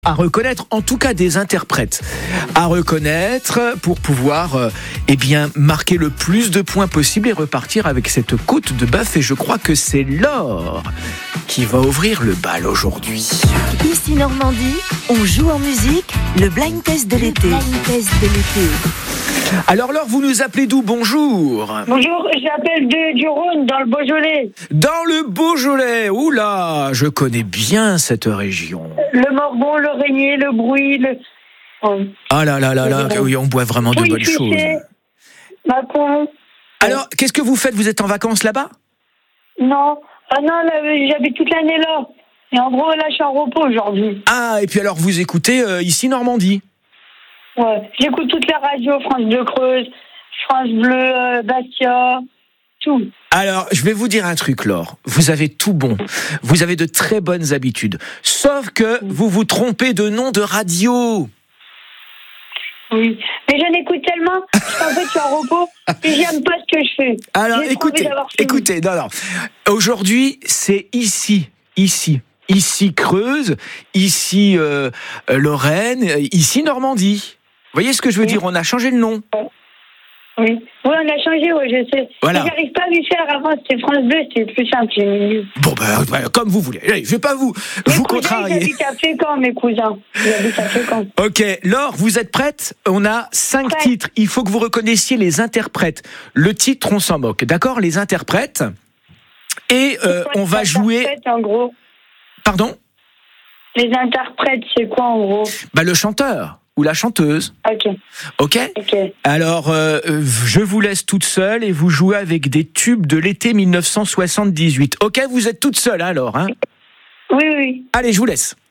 À reconnaître, en tout cas des interprètes, à reconnaître pour pouvoir marquer le plus de points possible et repartir avec cette côte de bœuf. Et je crois que c'est Laure qui va ouvrir le bal aujourd'hui. Ici Normandie, on joue en musique, le blind test de l'été. Alors Laure, vous nous appelez d'où? Bonjour. Bonjour, j'appelle du Rhône, dans le Beaujolais. Dans le Beaujolais, oula, je connais bien cette région. Le Morgon, le Régnier, le Brouilly, Ah là, oui, on boit vraiment de bonnes choses. Macon. Alors, qu'est-ce que vous faites? Vous êtes en vacances là-bas? Non, là, j'habite toute l'année là. Et en gros, là, je suis en repos aujourd'hui. Ah, et puis alors, vous écoutez ici Normandie? Ouais, j'écoute toutes les radios, France Bleu Creuse, France Bleu, Bastia, tout. Alors, je vais vous dire un truc, Laure. Vous avez tout bon. Vous avez de très bonnes habitudes. Sauf que vous vous trompez de nom de radio. Oui, mais j'en écoute tellement qu'en fait, je suis en repos et j'aime pas ce que je fais. Alors, écoutez, non. Aujourd'hui, c'est ici, Creuse, ici Lorraine, ici Normandie. Vous voyez ce que je veux dire? On a changé le nom. Oui, on a changé, oui, je sais. Voilà. Mais j'arrive pas à lui faire avant, c'était France Bleu, c'était plus simple. Bon, comme vous voulez. Allez, je vais pas vous contrarier. Ils habitent à Fécamp, mes cousins. Ils habitent à Fécamp. Ok, Laure, vous êtes prête? On a 5 titres. Il faut que vous reconnaissiez les interprètes. Le titre, on s'en moque. D'accord? Les interprètes. Et on va jouer... En gros. Pardon? Les interprètes, c'est quoi en gros? Le chanteur ou la chanteuse. Ok. Alors, je vous laisse toute seule et vous jouez avec des tubes de l'été 1978. Ok, vous êtes toute seule alors, hein? Oui. Allez, je vous laisse.